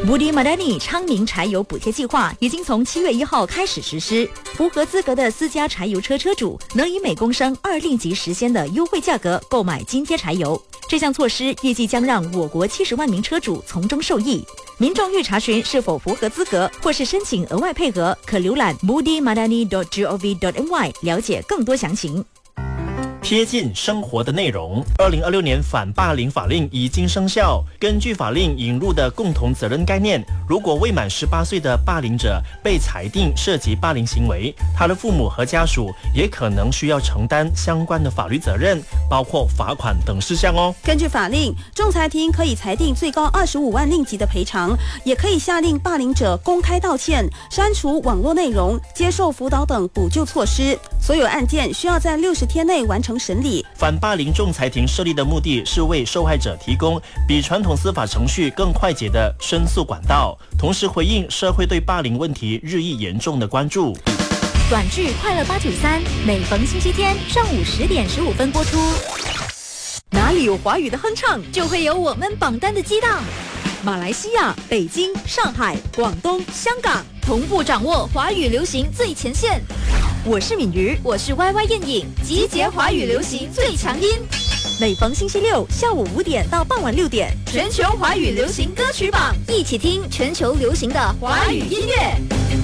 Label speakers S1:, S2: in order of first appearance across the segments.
S1: Budi Madani 昌明柴油补贴计划已经从7月1号开始实施，符合资格的私家柴油车车主能以每公升2令吉时鲜的优惠价格购买津贴柴油。这项措施预计将让我国70万名车主从中受益。民众欲查询是否符合资格，或是申请额外配额，可浏览 budimadani.gov.my 了解更多详情。
S2: 贴近生活的内容。2026年反霸凌法令已经生效。根据法令引入的共同责任概念，如果未满18岁的霸凌者被裁定涉及霸凌行为，他的父母和家属也可能需要承担相关的法律责任，包括罚款等事项哦。
S3: 根据法令，仲裁庭可以裁定最高25万令吉的赔偿，也可以下令霸凌者公开道歉、删除网络内容、接受辅导等补救措施。所有案件需要在60天内完成审理。
S2: 反霸凌仲裁庭设立的目的是为受害者提供比传统司法程序更快捷的申诉管道，同时回应社会对霸凌问题日益严重的关注。
S1: 短剧《快乐893》每逢星期天上午10点15分播出。哪里有华语的哼唱，就会有我们榜单的激荡。马来西亚、北京、上海、广东、香港同步掌握华语流行最前线。我是敏瑜，我是 YY 燕颖，集结华语流行最强音。每逢星期六下午5点到傍晚6点，全球华语流行歌曲榜，一起听全球流行的华语音乐。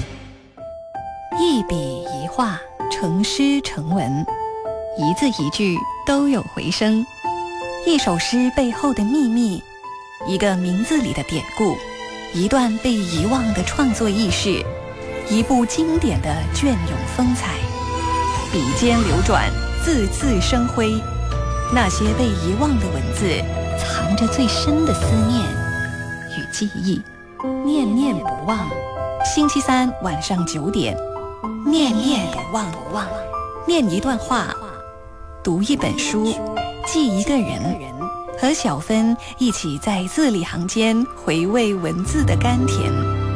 S4: 一笔一画，成诗成文，一字一句都有回声。一首诗背后的秘密，一个名字里的典故，一段被遗忘的创作轶事，一部经典的隽永风采。笔尖流转，字字生辉。那些被遗忘的文字，藏着最深的思念与记忆，念念不忘。星期三晚上9点，念念不忘。念一段话，读一本书，记一个人，和小芬一起在字里行间回味文字的甘甜。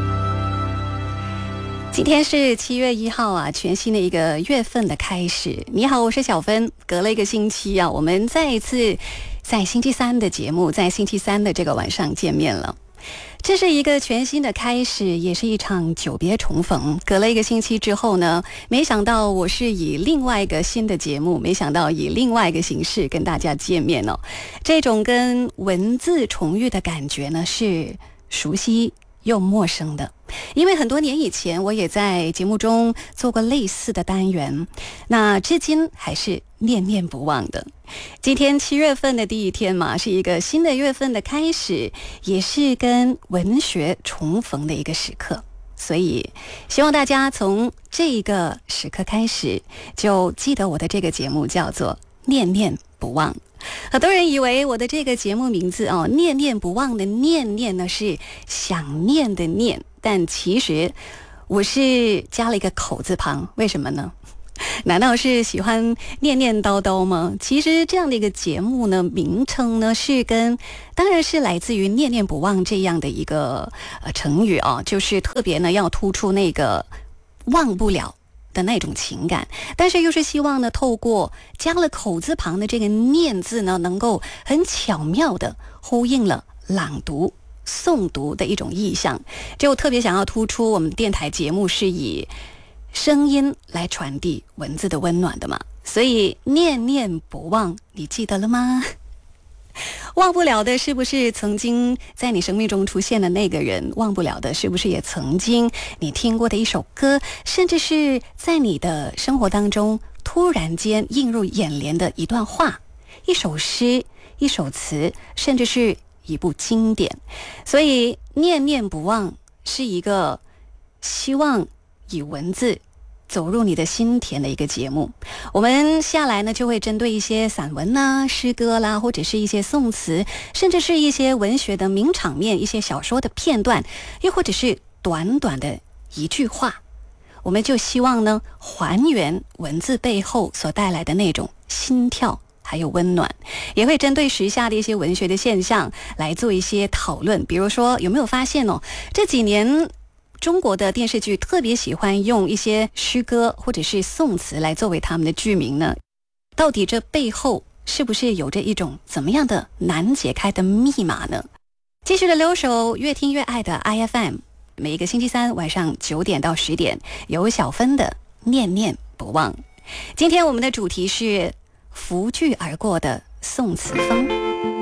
S4: 今天是7月1号啊，全新的一个月份的开始。你好，我是小芬。隔了一个星期啊，我们再一次在星期三的节目，在星期三的这个晚上见面了。这是一个全新的开始，也是一场久别重逢。隔了一个星期之后呢，没想到我是以另外一个新的节目，没想到以另外一个形式跟大家见面哦。这种跟文字重遇的感觉呢，是熟悉又陌生的。因为很多年以前我也在节目中做过类似的单元，那至今还是念念不忘的。今天7月份的第一天嘛，是一个新的月份的开始，也是跟文学重逢的一个时刻。所以希望大家从这个时刻开始就记得我的这个节目叫做念念不忘。很多人以为我的这个节目名字念念不忘的念念呢是想念的念，但其实我是加了一个口字旁，为什么呢？难道是喜欢念念叨叨吗？其实这样的一个节目呢，名称呢当然是来自于念念不忘这样的一个成语就是特别呢要突出那个忘不了的那种情感，但是又是希望呢透过加了口字旁的这个念字呢，能够很巧妙的呼应了朗读诵读的一种意象，就特别想要突出我们电台节目是以声音来传递文字的温暖的嘛，所以念念不忘，你记得了吗？忘不了的是不是曾经在你生命中出现的那个人？忘不了的是不是也曾经你听过的一首歌，甚至是在你的生活当中突然间映入眼帘的一段话、一首诗、一首词，甚至是一部经典。所以念念不忘是一个希望以文字走入你的心田的一个节目。我们下来呢就会针对一些散文啦、诗歌啦，或者是一些宋词，甚至是一些文学的名场面、一些小说的片段，又或者是短短的一句话，我们就希望呢还原文字背后所带来的那种心跳还有温暖，也会针对时下的一些文学的现象来做一些讨论。比如说有没有发现这几年中国的电视剧特别喜欢用一些诗歌或者是宋词来作为他们的剧名呢？到底这背后是不是有着一种怎么样的难解开的密码呢？ 继续的留守越听越爱的 IFM， 每一个星期三晚上9点到10点有小芬的念念不忘。今天我们的主题是拂去而过的宋词风。